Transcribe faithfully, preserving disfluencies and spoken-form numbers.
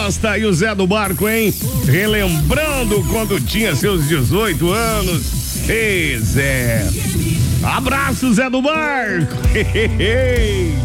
Costa e o Zé do Barco, hein? Relembrando quando tinha seus dezoito anos. Ei, Zé. Abraço, Zé do Barco.